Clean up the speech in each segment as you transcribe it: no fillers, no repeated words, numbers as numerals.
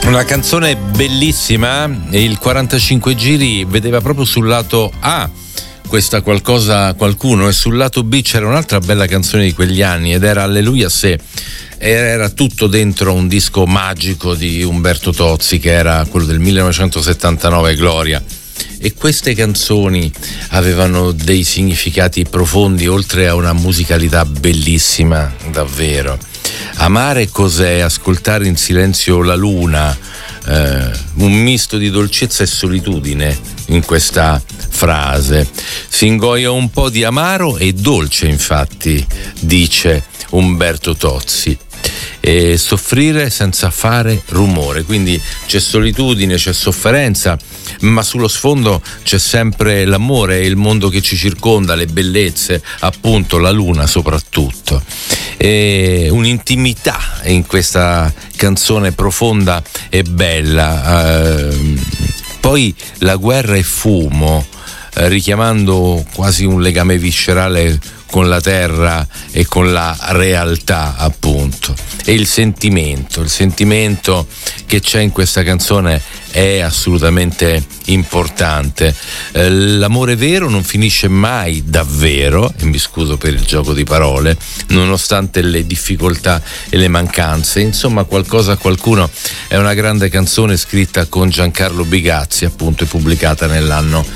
Una canzone bellissima, e il 45 giri vedeva proprio sul lato A questa qualcuno, e sul lato B c'era un'altra bella canzone di quegli anni ed era Alleluia se. Era tutto dentro un disco magico di Umberto Tozzi, che era quello del 1979, Gloria. E queste canzoni avevano dei significati profondi, oltre a una musicalità bellissima, davvero. Amare cos'è? Ascoltare in silenzio la luna, un misto di dolcezza e solitudine in questa frase. Si ingoia un po' di amaro e dolce, infatti, dice Umberto Tozzi. E soffrire senza fare rumore, quindi c'è solitudine, c'è sofferenza, ma sullo sfondo c'è sempre l'amore e il mondo che ci circonda, le bellezze, appunto la luna soprattutto, e un'intimità in questa canzone profonda e bella. Poi la guerra è fumo, richiamando quasi un legame viscerale con la terra e con la realtà, appunto. E il sentimento che c'è in questa canzone è assolutamente importante. L'amore vero non finisce mai davvero, e mi scuso per il gioco di parole, nonostante le difficoltà e le mancanze. Insomma, Qualcosa a qualcuno è una grande canzone scritta con Giancarlo Bigazzi, appunto, e pubblicata nell'anno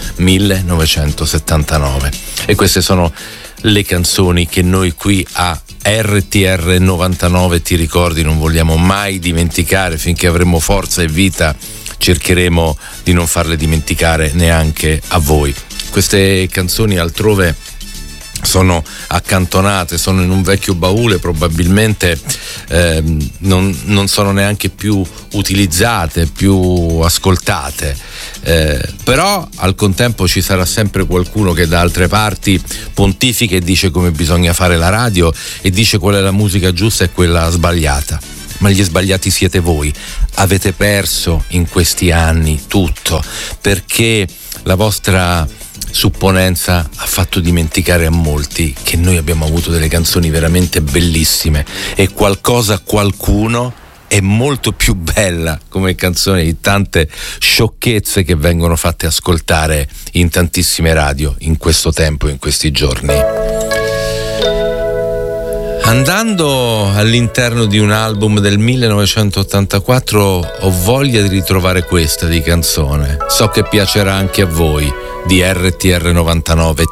1979. E queste sono le canzoni che noi qui a RTR 99 Ti ricordi non vogliamo mai dimenticare. Finché avremo forza e vita cercheremo di non farle dimenticare neanche a voi. Queste canzoni altrove sono accantonate, sono in un vecchio baule, probabilmente non sono neanche più utilizzate, più ascoltate, però al contempo ci sarà sempre qualcuno che da altre parti pontifica e dice come bisogna fare la radio e dice qual è la musica giusta e quella sbagliata. Ma gli sbagliati siete voi, avete perso in questi anni tutto, perché la vostra supponenza ha fatto dimenticare a molti che noi abbiamo avuto delle canzoni veramente bellissime, e Qualcosa qualcuno è molto più bella come canzone di tante sciocchezze che vengono fatte ascoltare in tantissime radio in questo tempo, in questi giorni. Andando all'interno di un album del 1984 ho voglia di ritrovare questa di canzone. So che piacerà anche a voi, di RTR 99.